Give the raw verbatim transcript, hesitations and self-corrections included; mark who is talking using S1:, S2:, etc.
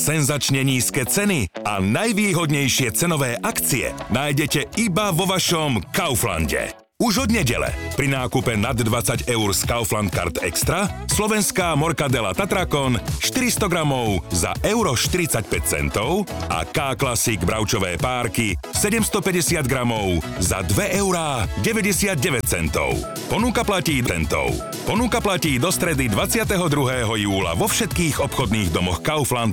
S1: Senzačne nízke ceny a najvýhodnejšie cenové akcie nájdete iba vo vašom Kauflande. Už od nedele pri nákupe nad dvadsať eur z Kaufland Card Extra slovenská morkadela Tatrakon štyristo gramov za euro štyridsaťpäť centov a K-Classic bravčové párky sedemstopäťdesiat gramov za dve eurá deväťdesiatdeväť centov. Ponuka platí centov. Ponuka platí do stredy dvadsiateho druhého júla vo všetkých obchodných domoch Kaufland